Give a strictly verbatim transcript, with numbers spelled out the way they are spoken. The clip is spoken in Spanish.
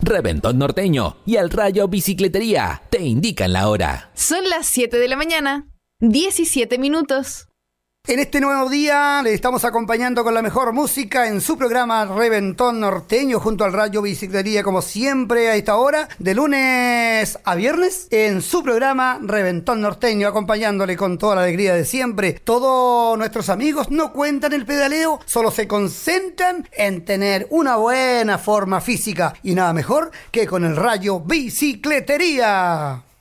Reventón Norteño y El Rayo Bicicletería te indican la hora. Son las siete de la mañana, diecisiete minutos. En este nuevo día le estamos acompañando con la mejor música en su programa Reventón Norteño junto al Rayo Bicicletería, como siempre a esta hora, de lunes a viernes, en su programa Reventón Norteño, acompañándole con toda la alegría de siempre. Todos nuestros amigos no cuentan el pedaleo, solo se concentran en tener una buena forma física y nada mejor que con el Rayo Bicicletería.